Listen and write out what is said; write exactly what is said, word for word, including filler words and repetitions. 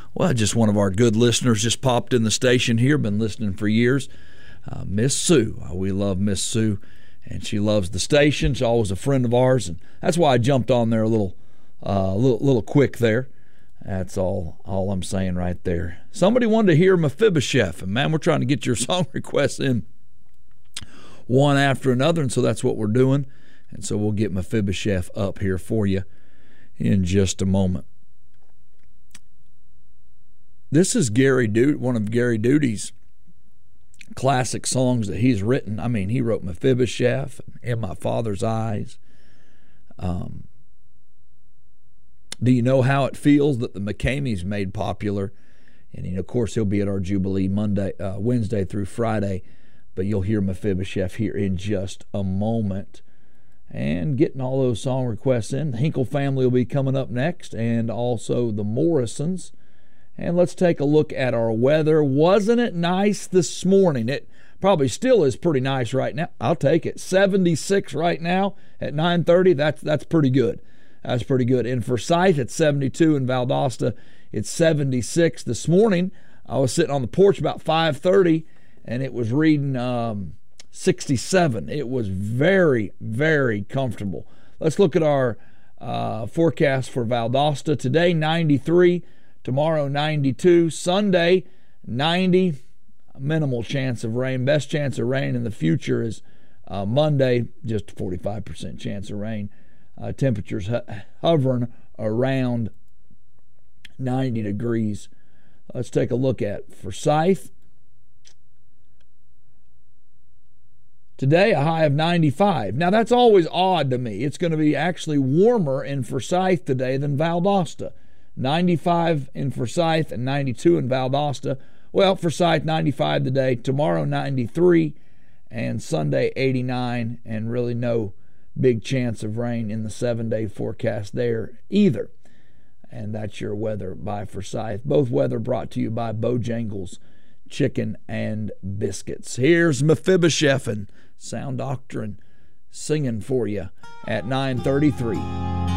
Well, just one of our good listeners just popped in the station here, been listening for years. Uh, Miss Sue. Uh, we love Miss Sue, and she loves the station. She's always a friend of ours, and that's why I jumped on there a little uh, little, little quick there. That's all all I'm saying right there. Somebody wanted to hear Mephibosheth, and man, we're trying to get your song requests in one after another, and so that's what we're doing. And so we'll get Mephibosheth up here for you in just a moment. This is Gary Duty, one of Gary Duty's classic songs that he's written. I mean, he wrote Mephibosheth, In My Father's Eyes. Um, Do You Know How It Feels, that the McCameys made popular. And, you know, of course, he'll be at our Jubilee Monday, uh, Wednesday through Friday. But you'll hear Mephibosheth here in just a moment. And getting all those song requests in. The Hinkle family will be coming up next, and also the Morrisons. And let's take a look at our weather. Wasn't it nice this morning? It probably still is pretty nice right now. I'll take it. seventy-six right now at nine thirty. That's that's pretty good. That's pretty good. In Forsyth, it's seventy-two. In Valdosta, it's seventy-six. This morning, I was sitting on the porch about five thirty, and it was reading um, sixty-seven. It was very, very comfortable. Let's look at our uh, forecast for Valdosta. Today, ninety-three. Tomorrow, ninety-two. Sunday, ninety. Minimal chance of rain. Best chance of rain in the future is uh, Monday, just forty-five percent chance of rain. Uh, temperatures ho- hovering around ninety degrees. Let's take a look at Forsyth. Today, a high of ninety-five. Now, that's always odd to me. It's going to be actually warmer in Forsyth today than Valdosta. ninety-five in Forsyth and ninety-two in Valdosta. Well, Forsyth, ninety-five today. Tomorrow, ninety-three. And Sunday, eighty-nine. And really no big chance of rain in the seven-day forecast there either. And that's your weather by Forsyth. Both weather brought to you by Bojangles Chicken and Biscuits. Here's Mephibosheth and Sound Doctrine singing for you at nine thirty-three.